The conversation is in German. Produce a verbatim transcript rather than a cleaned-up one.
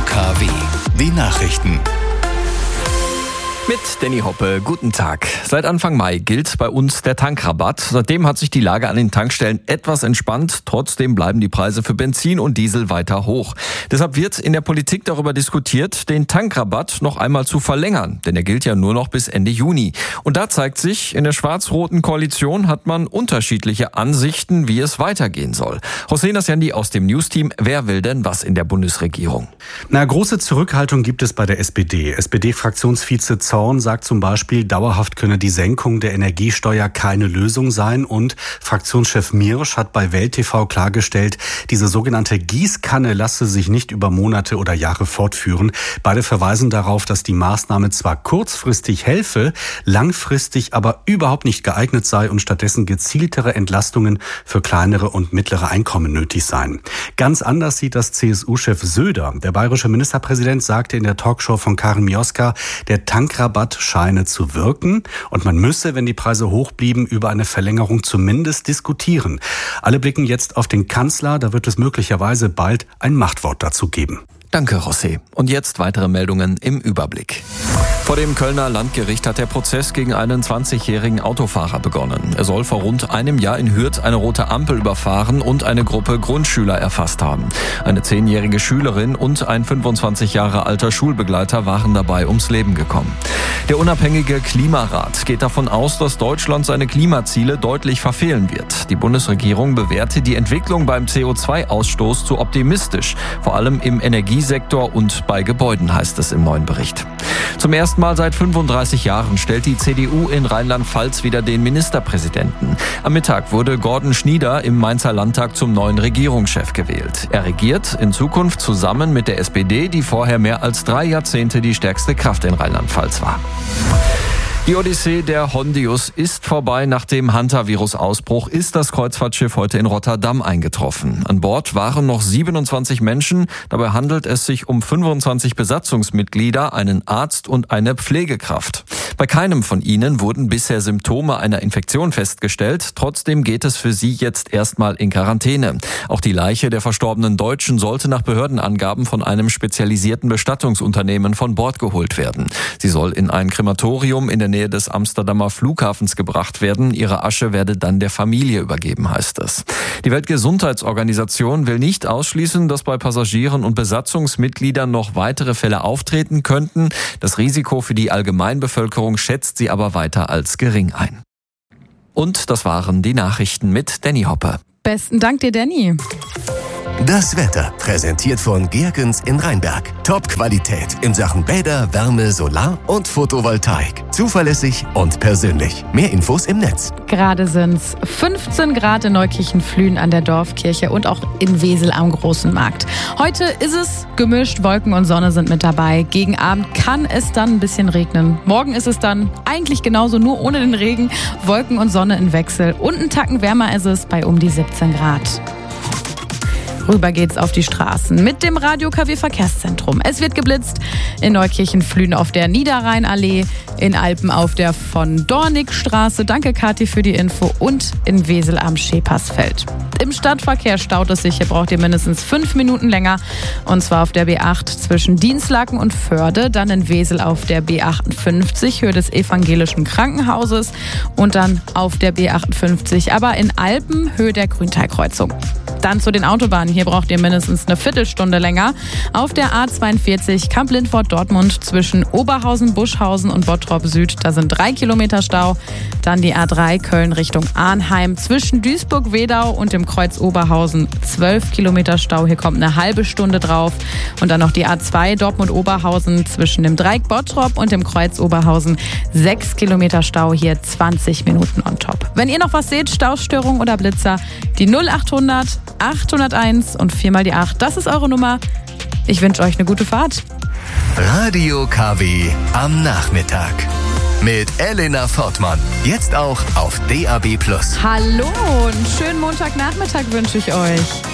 K W. Die Nachrichten. Mit Danny Hoppe, guten Tag. Seit Anfang Mai gilt bei uns der Tankrabatt. Seitdem hat sich die Lage an den Tankstellen etwas entspannt. Trotzdem bleiben die Preise für Benzin und Diesel weiter hoch. Deshalb wird in der Politik darüber diskutiert, den Tankrabatt noch einmal zu verlängern. Denn er gilt ja nur noch bis Ende Juni. Und da zeigt sich, in der schwarz-roten Koalition hat man unterschiedliche Ansichten, wie es weitergehen soll. Hossein Asjandi aus dem News-Team. Wer will denn was in der Bundesregierung? Na, große Zurückhaltung gibt es bei der S P D. S P D-Fraktionsvize Zorn sagt zum Beispiel, dauerhaft könne die Senkung der Energiesteuer keine Lösung sein. Und Fraktionschef Miersch hat bei Welt T V klargestellt, diese sogenannte Gießkanne lasse sich nicht über Monate oder Jahre fortführen. Beide verweisen darauf, dass die Maßnahme zwar kurzfristig helfe, langfristig aber überhaupt nicht geeignet sei und stattdessen gezieltere Entlastungen für kleinere und mittlere Einkommen nötig seien. Ganz anders sieht das C S U-Chef Söder. Der bayerische Ministerpräsident sagte in der Talkshow von Karin Mioska, der Tankrabatt scheine zu wirken und man müsse, wenn die Preise hoch blieben, über eine Verlängerung zumindest diskutieren. Alle blicken jetzt auf den Kanzler, da wird es möglicherweise bald ein Machtwort dazu geben. Danke, José. Und jetzt weitere Meldungen im Überblick. Vor dem Kölner Landgericht hat der Prozess gegen einen zwanzigjährigen Autofahrer begonnen. Er soll vor rund einem Jahr in Hürth eine rote Ampel überfahren und eine Gruppe Grundschüler erfasst haben. Eine zehnjährige Schülerin und ein fünfundzwanzig Jahre alter Schulbegleiter waren dabei ums Leben gekommen. Der unabhängige Klimarat geht davon aus, dass Deutschland seine Klimaziele deutlich verfehlen wird. Die Bundesregierung bewertet die Entwicklung beim C O zwei Ausstoß zu optimistisch, vor allem im Energiesektor und bei Gebäuden, heißt es im neuen Bericht. Zum ersten Mal seit fünfunddreißig Jahren stellt die C D U in Rheinland-Pfalz wieder den Ministerpräsidenten. Am Mittag wurde Gordon Schnieder im Mainzer Landtag zum neuen Regierungschef gewählt. Er regiert in Zukunft zusammen mit der S P D, die vorher mehr als drei Jahrzehnte die stärkste Kraft in Rheinland-Pfalz war. Die Odyssee der Hondius ist vorbei. Nach dem Hantavirus-Ausbruch ist das Kreuzfahrtschiff heute in Rotterdam eingetroffen. An Bord waren noch siebenundzwanzig Menschen. Dabei handelt es sich um fünfundzwanzig Besatzungsmitglieder, einen Arzt und eine Pflegekraft. Bei keinem von ihnen wurden bisher Symptome einer Infektion festgestellt. Trotzdem geht es für sie jetzt erstmal in Quarantäne. Auch die Leiche der verstorbenen Deutschen sollte nach Behördenangaben von einem spezialisierten Bestattungsunternehmen von Bord geholt werden. Sie soll in ein Krematorium in der Nähe des Amsterdamer Flughafens gebracht werden. Ihre Asche werde dann der Familie übergeben, heißt es. Die Weltgesundheitsorganisation will nicht ausschließen, dass bei Passagieren und Besatzungsmitgliedern noch weitere Fälle auftreten könnten. Das Risiko für die Allgemeinbevölkerung schätzt sie aber weiter als gering ein. Und das waren die Nachrichten mit Danny Hoppe. Besten Dank dir, Danny. Das Wetter, präsentiert von Gehrgens in Rheinberg. Top-Qualität in Sachen Bäder, Wärme, Solar- und Photovoltaik. Zuverlässig und persönlich. Mehr Infos im Netz. Gerade sind's fünfzehn Grad in Neukirchen-Flühen an der Dorfkirche und auch in Wesel am Großen Markt. Heute ist es gemischt, Wolken und Sonne sind mit dabei. Gegen Abend kann es dann ein bisschen regnen. Morgen ist es dann eigentlich genauso, nur ohne den Regen. Wolken und Sonne in Wechsel. Und einen Tacken wärmer ist es bei um die siebzehn Grad. Rüber geht's auf die Straßen mit dem Radio K W Verkehrszentrum. Es wird geblitzt in Neukirchen-Flühen auf der Niederrheinallee, in Alpen auf der von Dornick-Straße. Danke, Kathi, für die Info. Und in Wesel am Schäpersfeld. Im Stadtverkehr staut es sich. Hier braucht ihr mindestens fünf Minuten länger. Und zwar auf der B acht zwischen Dienstlaken und Förde. Dann in Wesel auf der B achtundfünfzig, Höhe des Evangelischen Krankenhauses. Und dann auf der B achtundfünfzig, aber in Alpen, Höhe der Grünteilkreuzung. Dann zu den Autobahnen. Hier braucht ihr mindestens eine Viertelstunde länger. Auf der A zweiundvierzig Kamp-Lindfort-Dortmund zwischen Oberhausen, Buschhausen und Bottrop Süd. Da sind drei Kilometer Stau. Dann die A drei Köln Richtung Arnheim zwischen Duisburg-Wedau und dem Kreuz Oberhausen. zwölf Kilometer Stau. Hier kommt eine halbe Stunde drauf. Und dann noch die A zwei Dortmund-Oberhausen zwischen dem Dreieck Bottrop und dem Kreuz Oberhausen. sechs Kilometer Stau. Hier zwanzig Minuten on top. Wenn ihr noch was seht, Staustörung oder Blitzer, die null achthundert achthunderteins und viermal die acht. Das ist eure Nummer. Ich wünsche euch eine gute Fahrt. Radio K W am Nachmittag. Mit Elena Fortmann. Jetzt auch auf D A B plus. Hallo, einen schönen Montagnachmittag wünsche ich euch.